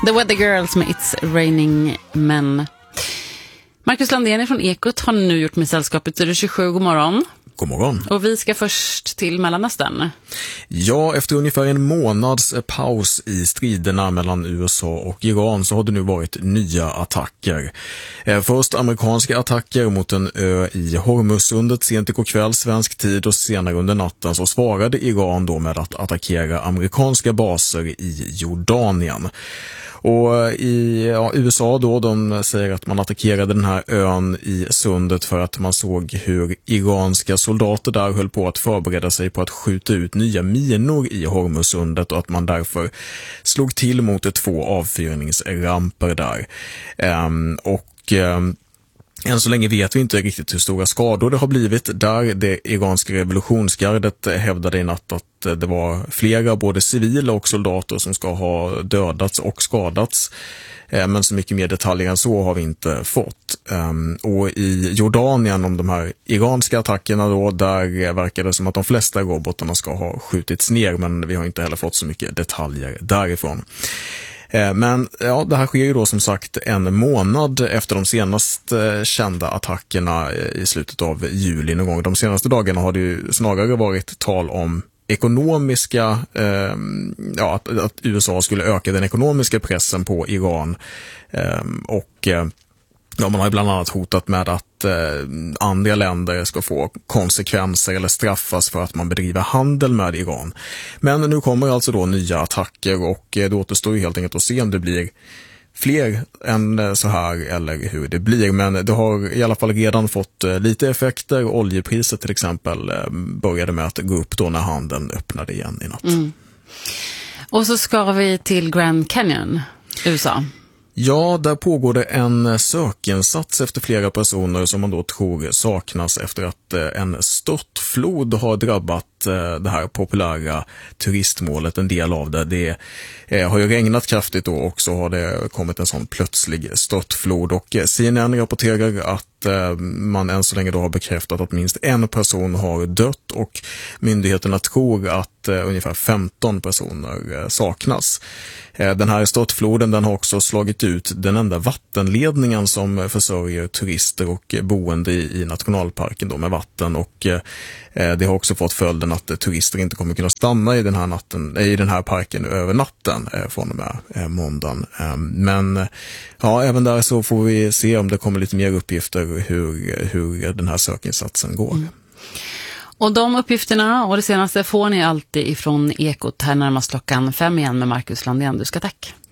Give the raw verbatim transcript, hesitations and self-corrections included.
The Weather Girls med It's Raining Men. Marcus Landén från Ekot har nu gjort med sällskapet i tjugosju. God morgon. God morgon. Och vi ska först till Mellanöstern. Ja, efter ungefär en månads paus i striderna mellan U S A och Iran så har det nu varit nya attacker. Först amerikanska attacker mot en ö i Hormuzsundet sent igår kväll svensk tid, och senare under natten så svarade Iran då med att attackera amerikanska baser i Jordanien. Och i ja, U S A då, de säger att man attackerade den här ön i sundet för att man såg hur iranska soldater där höll på att förbereda sig på att skjuta ut nya minor i Hormuzsundet, och att man därför slog till mot två avfyrningsramper där. Ehm, och ehm, än så länge vet vi inte riktigt hur stora skador det har blivit där. Det iranska revolutionsgardet hävdade i natt att det var flera, både civila och soldater, som ska ha dödats och skadats. Men så mycket mer detaljer än så har vi inte fått. Och i Jordanien, om de här iranska attackerna då, där verkar det som att de flesta robotarna ska ha skjutits ner, men vi har inte heller fått så mycket detaljer därifrån. Men ja, det här sker ju då som sagt en månad efter de senaste kända attackerna i slutet av juli någon gång. De senaste dagarna har det ju snarare varit tal om ekonomiska, eh, ja, att, att U S A skulle öka den ekonomiska pressen på Iran, eh, och eh, ja, man har ju bland annat hotat med att eh, andra länder ska få konsekvenser eller straffas för att man bedriver handel med Iran. Men nu kommer alltså då nya attacker, och eh, det återstår ju helt enkelt att se om det blir fler än så här eller hur det blir. Men det har i alla fall redan fått eh, lite effekter. Oljepriset till exempel eh, började med att gå upp då när handeln öppnade igen i natt. Mm. Och så ska vi till Grand Canyon, U S A. Ja, där pågår det en sökinsats efter flera personer som man då tror saknas efter att en störtflod har drabbat det här populära turistmålet, en del av det. Det har ju regnat kraftigt då, och så har det kommit en sån plötslig störtflod, och C N N rapporterar att man än så länge då har bekräftat att minst en person har dött, och myndigheterna tror att ungefär femton personer saknas. Den här störtfloden, den har också slagit ut den enda vattenledningen som försörjer turister och boende i, i nationalparken då med vatten, och eh, det har också fått följden att turister inte kommer kunna stanna i den här, natten, i den här parken över natten eh, från och med eh, måndagen. Eh, men ja, även där så får vi se om det kommer lite mer uppgifter hur, hur den här sökinsatsen går. Mm. Och de uppgifterna och det senaste får ni alltid ifrån Ekot här närmast klockan fem igen med Marcus Landén. Du ska tack.